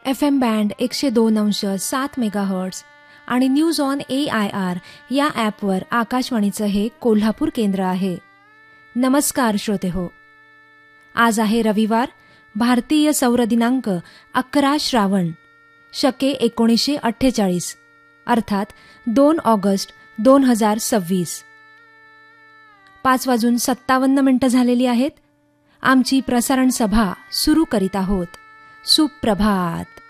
FM band 102.7 megahertz आणि news on AIR या ॲपवर आकाशवाणीचं हे कोल्हापूर केंद्र आहे. नमस्कार श्रोतेहो. आज आहे रविवार, भारतीय सौर दिनांक 11 श्रावण, शके 1948, अर्थात 2 ऑगस्ट 2026. 5:57 झालेली आहेत. आमची प्रसारण सभा सुरू करीत आहोत. सुप्रभात.